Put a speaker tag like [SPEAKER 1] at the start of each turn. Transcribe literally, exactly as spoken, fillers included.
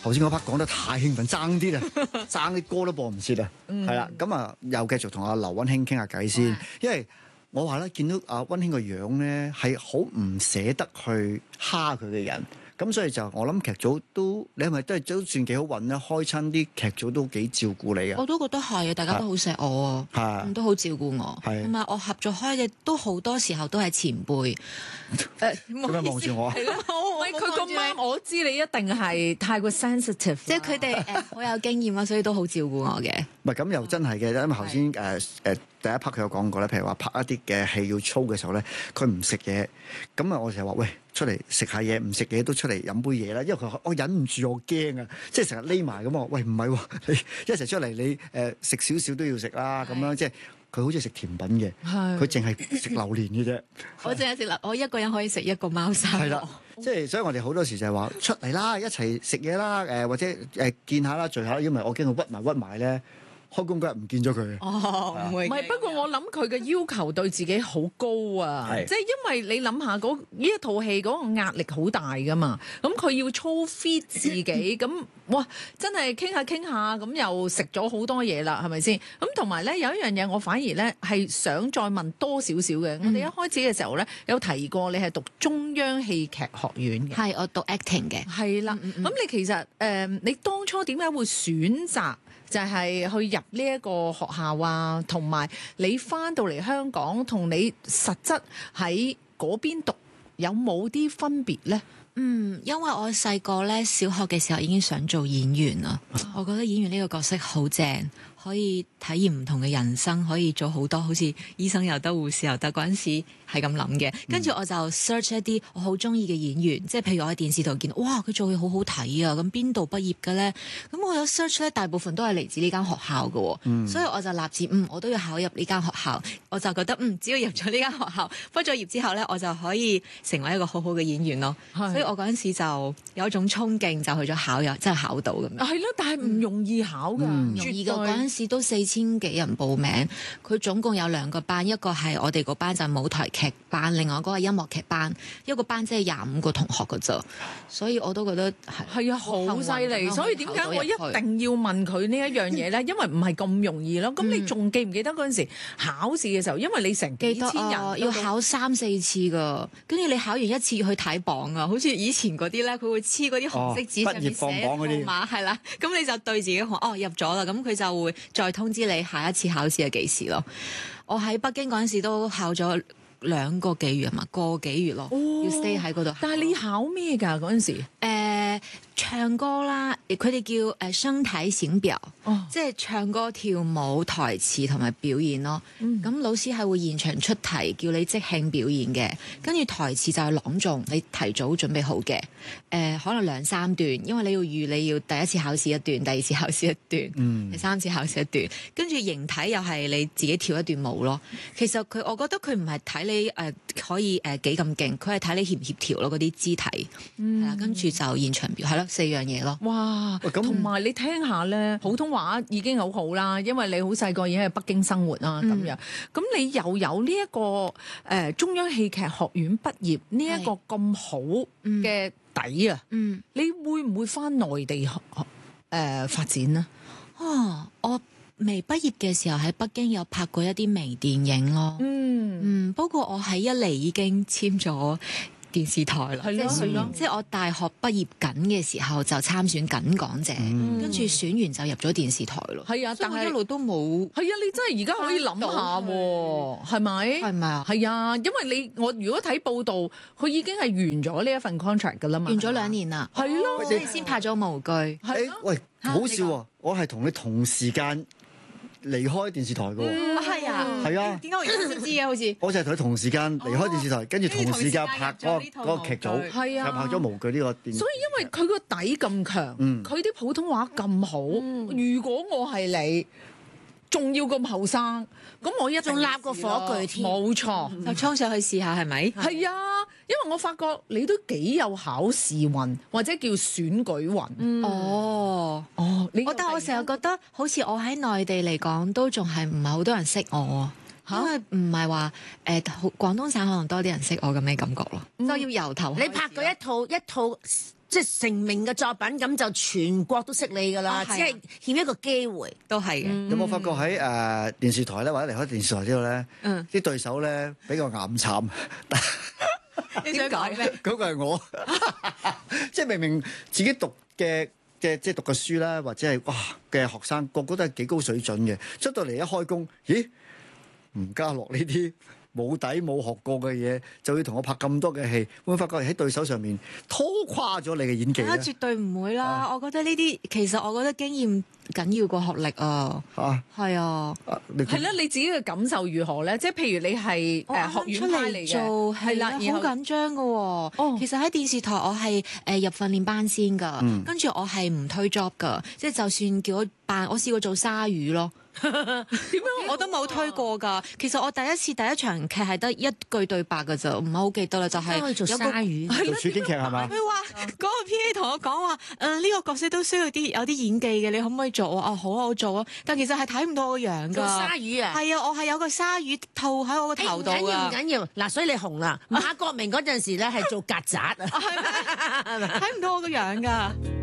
[SPEAKER 1] 頭先嗰 part 講得太興奮，爭啲啦，爭啲歌都播唔切啊，係啦、嗯，咁啊又繼續同阿劉溫馨傾下偈先，因為我話咧見到阿溫馨個樣咧係好唔捨得去蝦佢嘅人。咁所以就我諗劇組都，你係咪都係都算幾好運咧？開親啲劇組都幾照顧你啊！
[SPEAKER 2] 我都覺得係啊，大家都好錫我啊，咁都好照顧我，同埋我合作開嘅都好多時候都係前輩。
[SPEAKER 1] 誒，點解望住我啊？
[SPEAKER 3] 係咯，喂，佢咁啱，我知你一定係太過 sensitive，
[SPEAKER 2] 即係佢哋誒好有經驗啊，所以都好照顧我嘅。
[SPEAKER 1] 唔係咁又真係嘅，因為頭先誒誒第一 part 佢有講過咧，譬如話拍一啲嘅戲要操嘅時候咧，佢唔食嘢，咁啊我成日話喂，出嚟食下嘢，唔食嘢都出嚟飲杯嘢啦，因為佢我忍唔住，我驚啊，即係成日匿埋咁啊！喂，唔係喎，你一齊出嚟你誒食少少都要食啦，咁樣即係佢好似食甜品嘅，佢淨係食榴蓮嘅啫。
[SPEAKER 2] 我淨係食榴，我一個人可以食一個貓砂。
[SPEAKER 1] 係啦，即係所以我哋好多時就係話出嚟啦，一齊食嘢啦，誒或者誒見下啦，聚下，因為我驚佢屈埋屈埋咧。開工嗰日唔見咗佢
[SPEAKER 3] 哦，唔會。唔係，不過我諗佢嘅要求對自己好高啊，即係因為你諗下嗰呢一套戲嗰個壓力好大噶嘛，咁佢要操 fit 自己，咁哇真係傾下傾下，咁又食咗好多嘢啦，係咪先？咁同埋咧有一樣嘢，我反而咧係想再問多少少嘅。我哋一開始嘅時候咧有提過，你係讀中央戲劇學院嘅，
[SPEAKER 2] 係我讀 acting 嘅，
[SPEAKER 3] 係啦。咁你其實誒，你當初點解會選擇？就係去入呢一個學校啊，同埋你翻到嚟香港，同你實質喺嗰邊讀有冇啲分別呢？
[SPEAKER 2] 嗯，因為我細個咧小學嘅時候已經想做演員啦，我覺得演員呢個角色好正，可以體驗唔同嘅人生，可以做好多，好似醫生又得，護士又得，嗰陣時係咁諗嘅。跟住我就 search 一啲我好中意嘅演員，即係譬如我喺電視度見到，哇佢做戲好好睇啊！咁邊度畢業嘅咧？咁我有 search 咧，大部分都係嚟自呢間學校嘅，嗯、所以我就立志，嗯，我都要考入呢間學校。我就覺得，嗯，只要入咗呢間學校，畢咗業之後咧，我就可以成為一個好好嘅演員咯。所以我嗰陣時就有一種衝勁，就去咗考，又真係考到咁樣。
[SPEAKER 3] 係咯，但係唔容易考㗎，
[SPEAKER 2] 唔容易㗎。嗰陣時都四千幾人報名，佢總共有兩個班，一個係我哋個班就係舞台劇班，另外嗰個係音樂劇班，一個班即係廿五個同學㗎咋，所以我都覺得係
[SPEAKER 3] 係啊，好犀利。所以點解我一定要問佢呢一樣嘢咧？因為唔係咁容易咯。咁你仲記唔記得嗰陣時考試嘅時候？因為你成幾千人、
[SPEAKER 2] 啊、要考三四次㗎，跟住你考完一次要去睇榜啊，好似以前嗰啲咧，佢會黐嗰啲紅色紙上面寫號碼，係啦，咁你就對自己講哦入咗啦，咁佢就會再通知你下一次考試係幾時咯。我喺北京嗰陣時都考咗兩個幾月啊嘛，個幾月咯，哦、要 stay 喺嗰度。
[SPEAKER 3] 但係你考咩㗎嗰陣時？
[SPEAKER 2] 誒唱歌啦，佢哋叫誒聲體顯表，哦、即係唱歌、跳舞、台詞同埋表演咯。咁、嗯、老師係會現場出題，叫你即興表演嘅。跟住台詞就係朗誦，你提早準備好嘅。誒、呃、可能兩三段，因為你要預你要第一次考試一段，第二次考試一段，嗯、第三次考試一段。跟住形體又係你自己跳一段舞咯。其實佢，我覺得佢唔係睇你誒、呃、可以誒幾咁勁，佢係睇你協唔協調咯，嗰啲肢體係啦。跟住就現場表係咯。四樣嘢咯，
[SPEAKER 3] 哇！同埋你聽下咧，普通話已經好好啦，因為你好細個已經喺北京生活啦，咁、嗯、樣。咁你又有呢、這、一個誒、呃、中央戲劇學院畢業呢一個咁好嘅底啊，嗯、你會唔會返內地學誒、呃、發展呢？
[SPEAKER 2] 哦，我未畢業嘅時候喺北京有拍過一啲微電影咯，嗯嗯，不過我喺一嚟已經簽咗電視台啦，即係選完，即係我大學畢業緊嘅時候就參選緊港姐，跟住選完就入咗電視台咯。係啊，但係一路都冇。係啊，你真係而家可以諗下喎，係咪？係咪啊？係啊，因為你我如果睇報道，佢已經係完咗呢一份 contract 㗎啦嘛，完咗兩年啦。係咯，所以先拍咗無懼。
[SPEAKER 1] 係啊，喂，好笑喎！我係同你同時間離開電視台嘅喎，
[SPEAKER 2] 係啊，
[SPEAKER 1] 係啊，
[SPEAKER 2] 點解我而家先知嘅？好似我
[SPEAKER 1] 就係同佢同時間離開電視台，跟住同時間拍嗰個嗰個劇組，
[SPEAKER 3] 係啊，
[SPEAKER 1] 就拍咗無懼呢個電視。
[SPEAKER 3] 所以因為佢個底咁強，佢啲普通話咁好，如果我係你，仲要咁後生，咁我一
[SPEAKER 2] 仲立個火炬添，
[SPEAKER 3] 冇錯，
[SPEAKER 2] 就衝上去試下係咪？
[SPEAKER 3] 係啊，因為我發覺你都幾有考試運，或者叫選舉運。
[SPEAKER 2] 嗯、哦，哦，我但係我成日覺得，好似我喺內地嚟講，都仲係唔係好多人識我。因為唔係話誒廣東省可能多啲人識我咁嘅感覺咯，嗯、就要由頭。
[SPEAKER 4] 你拍過一套一套即係成名嘅作品，咁就全國都識你㗎啦，
[SPEAKER 2] 啊係啊
[SPEAKER 4] 只係欠一個機會。
[SPEAKER 2] 都係嘅。
[SPEAKER 1] 有冇發覺喺誒電視台咧，或者離開電視台之後咧，
[SPEAKER 2] 嗯
[SPEAKER 1] 啲對手咧比較岩慘。
[SPEAKER 2] 你想講咩？
[SPEAKER 1] 嗰個係我，即係明明自己讀嘅嘅即係讀嘅書啦，或者係哇嘅學生，個個都係幾高水準嘅，出到嚟一開工，咦？吳家樂呢啲冇底冇學過嘅嘢，就要同我拍咁多嘅戲，會唔會發覺喺對手上面拖垮咗你嘅演技
[SPEAKER 2] 啊，
[SPEAKER 1] 咧？
[SPEAKER 2] 絕對唔會啦！
[SPEAKER 1] 啊
[SPEAKER 2] 我覺得呢啲其實我覺得經驗緊要過學歷啊。
[SPEAKER 1] 嚇
[SPEAKER 2] 係啊，
[SPEAKER 1] 啊你
[SPEAKER 3] 係啦，你自己嘅感受如何咧？即係譬如你係
[SPEAKER 2] 我
[SPEAKER 3] 誒學院派嚟嘅，
[SPEAKER 2] 做係啦，好
[SPEAKER 3] 然後
[SPEAKER 2] 緊張嘅喎。
[SPEAKER 3] 哦
[SPEAKER 2] 其實喺電視台我係誒入訓練班先㗎，
[SPEAKER 1] 嗯
[SPEAKER 2] 跟住我係唔推 job 㗎，即係就算叫我扮，我試過做鯊魚咯。
[SPEAKER 3] 點樣
[SPEAKER 2] 我都冇推過㗎。其實我第一次第一場劇係得一句對白㗎咋，唔係好記得啦，就係
[SPEAKER 4] 可以做
[SPEAKER 2] 有個
[SPEAKER 4] 鯊魚。
[SPEAKER 1] 做處境劇係嘛？
[SPEAKER 2] 佢話嗰個 P A 同我講話，誒呢個角色都需要啲有啲演技嘅，你可唔可以做啊？哦好啊，我做啊。但其實係睇唔到我個樣
[SPEAKER 4] 做
[SPEAKER 2] 㗎。
[SPEAKER 4] 鯊魚啊！
[SPEAKER 2] 係啊，我係有個鯊魚套喺我個頭度
[SPEAKER 4] 誒唔緊要唔
[SPEAKER 2] 㗎。
[SPEAKER 4] 緊要，嗱，所以你紅啦。馬國明嗰陣時咧係做曱甴啊。
[SPEAKER 2] 睇唔到我個樣㗎。